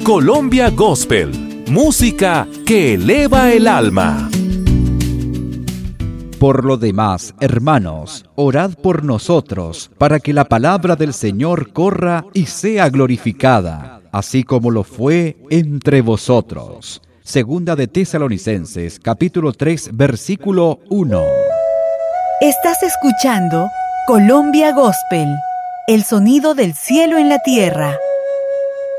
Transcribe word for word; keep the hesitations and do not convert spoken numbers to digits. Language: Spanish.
Colombia Gospel, música que eleva el alma. Por lo demás, hermanos, orad por nosotros, para que la palabra del Señor corra y sea glorificada, así como lo fue entre vosotros. Segunda de Tesalonicenses, capítulo tres, versículo uno. Estás escuchando Colombia Gospel, el sonido del cielo en la tierra.